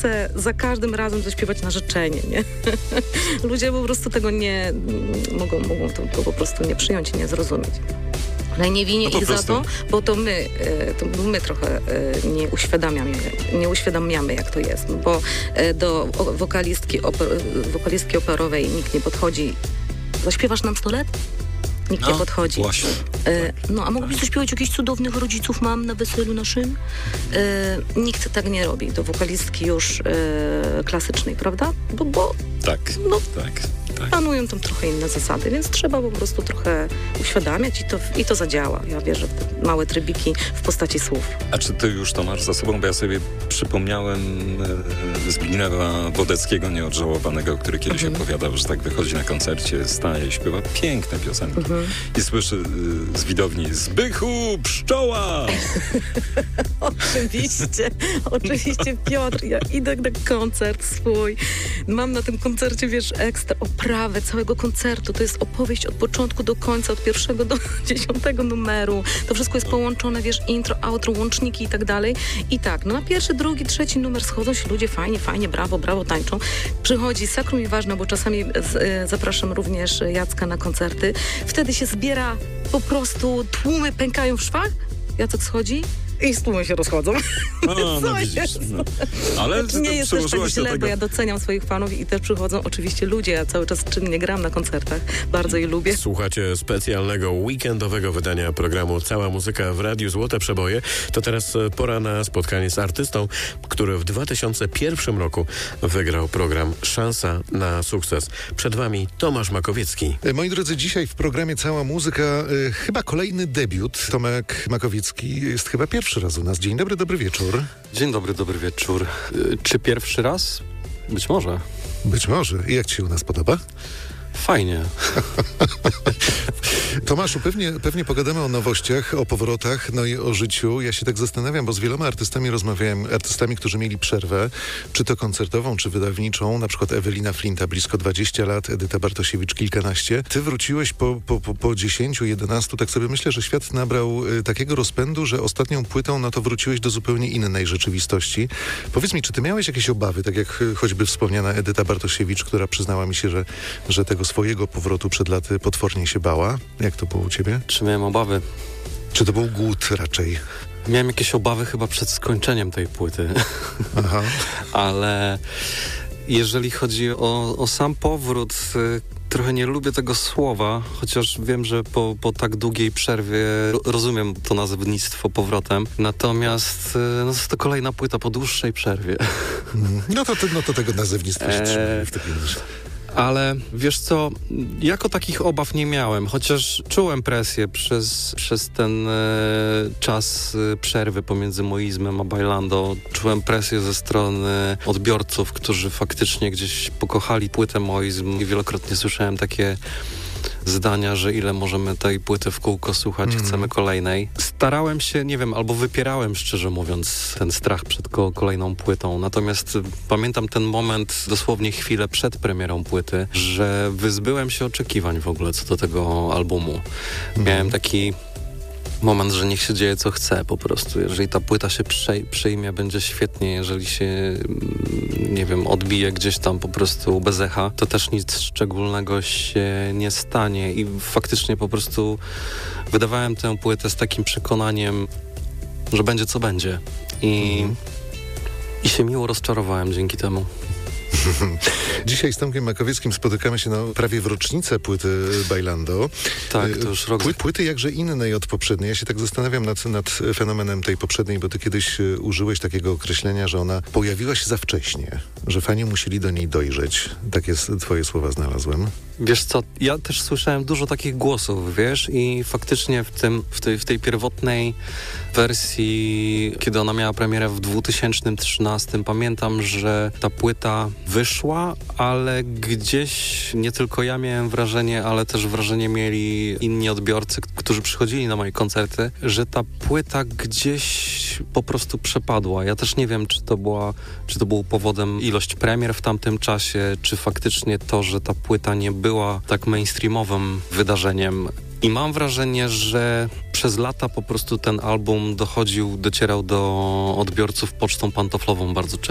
chcę za każdym razem zaśpiewać na życzenie, nie? Ludzie po prostu tego nie mogą to po prostu nie przyjąć i nie zrozumieć. Ale nie winię ich za to, bo to my trochę nie uświadamiamy, jak to jest. Bo do wokalistki operowej nikt nie podchodzi. Zaśpiewasz nam 100 lat? Nikt nie podchodzi. Właśnie. A mógłbyś zaśpiewać jakichś cudownych rodziców mam na weselu naszym? Nikt tak nie robi do wokalistki już klasycznej, prawda? Bo tak. panują tam trochę inne zasady, więc trzeba po prostu trochę uświadamiać i to zadziała. Ja wierzę w te małe trybiki w postaci słów. A czy ty już to masz za sobą? Bo ja sobie przypomniałem Zbigniewa Wodeckiego, nieodżałowanego, który kiedyś opowiadał, że tak wychodzi na koncercie, staje i śpiewa piękne piosenki. I słyszy z widowni: Zbychu, pszczoła! Oczywiście, Piotr, ja idę na koncert swój. Mam na tym koncercie, wiesz, ekstra oprawę całego koncertu. To jest opowieść od początku do końca, od 1. do 10 numeru. To wszystko jest połączone, wiesz, intro, outro, łączniki i tak dalej. I tak, na 1., 2., 3 numer schodzą się ludzie fajnie, brawo, tańczą. Przychodzi Sakrum i Ważne, bo czasami zapraszam również Jacka na koncerty. Wtedy się zbiera po prostu, tłumy pękają w szwach. Jacek schodzi i z tłumem się rozchodzą. No widzisz. No. Ale nie jest też tak źle, tego... bo ja doceniam swoich fanów i też przychodzą oczywiście ludzie. Ja cały czas czynnie gram na koncertach. Bardzo je lubię. Słuchacie specjalnego weekendowego wydania programu Cała Muzyka w Radiu Złote Przeboje. To teraz pora na spotkanie z artystą, który w 2001 roku wygrał program Szansa na sukces. Przed wami Tomasz Makowiecki. Moi drodzy, dzisiaj w programie Cała Muzyka chyba kolejny debiut. Tomek Makowiecki jest chyba pierwszy raz u nas. Dzień dobry, dobry wieczór. Dzień dobry, dobry wieczór. Czy pierwszy raz? Być może. Być może. I jak ci się u nas podoba? Fajnie. Tomaszu, pewnie pogadamy o nowościach, o powrotach, no i o życiu. Ja się tak zastanawiam, bo z wieloma artystami rozmawiałem, artystami, którzy mieli przerwę, czy to koncertową, czy wydawniczą, na przykład Ewelina Flinta, blisko 20 lat, Edyta Bartosiewicz, kilkanaście. Ty wróciłeś po 10, 11, tak sobie myślę, że świat nabrał takiego rozpędu, że ostatnią płytą, no to wróciłeś do zupełnie innej rzeczywistości. Powiedz mi, czy ty miałeś jakieś obawy, tak jak choćby wspomniana Edyta Bartosiewicz, która przyznała mi się, że tego swojego powrotu przed laty potwornie się bała? Jak to było u ciebie? Czy miałem obawy? Czy to był głód raczej? Miałem jakieś obawy chyba przed skończeniem tej płyty. Aha. Ale jeżeli chodzi o sam powrót, trochę nie lubię tego słowa, chociaż wiem, że po tak długiej przerwie rozumiem to nazewnictwo powrotem. Natomiast no, to kolejna płyta po dłuższej przerwie. No to tego nazewnictwa się trzymamy w takim razie. Ale wiesz co, jako takich obaw nie miałem, chociaż czułem presję przez ten czas przerwy pomiędzy Moizmem a Bailando. Czułem presję ze strony odbiorców, którzy faktycznie gdzieś pokochali płytę Moizm i wielokrotnie słyszałem takie zdania, że ile możemy tej płyty w kółko słuchać, chcemy kolejnej. Starałem się, nie wiem, albo wypierałem, szczerze mówiąc, ten strach przed kolejną płytą. Natomiast pamiętam ten moment, dosłownie chwilę przed premierą płyty, że wyzbyłem się oczekiwań w ogóle co do tego albumu. Miałem taki moment, że niech się dzieje co chce po prostu. Jeżeli ta płyta się przyjmie, będzie świetnie. Jeżeli się, nie wiem, odbije gdzieś tam po prostu bez echa, to też nic szczególnego się nie stanie. I faktycznie po prostu wydawałem tę płytę z takim przekonaniem, że będzie co będzie. I się miło rozczarowałem dzięki temu. Dzisiaj z Tomkiem Makowieckim spotykamy się prawie w rocznicę płyty Bailando. Tak, to już rok. Płyty jakże innej od poprzedniej. Ja się tak zastanawiam nad fenomenem tej poprzedniej, bo ty kiedyś użyłeś takiego określenia, że ona pojawiła się za wcześnie, że fani musieli do niej dojrzeć. Takie twoje słowa znalazłem. Wiesz co, ja też słyszałem dużo takich głosów, wiesz, i faktycznie w tej pierwotnej wersji, kiedy ona miała premierę w 2013, pamiętam, że ta płyta wyszła, ale gdzieś nie tylko ja miałem wrażenie, ale też wrażenie mieli inni odbiorcy, którzy przychodzili na moje koncerty, że ta płyta gdzieś po prostu przepadła. Ja też nie wiem, czy to było powodem ilość premier w tamtym czasie, czy faktycznie to, że ta płyta nie była tak mainstreamowym wydarzeniem. I mam wrażenie, że przez lata po prostu ten album docierał do odbiorców pocztą pantoflową bardzo często.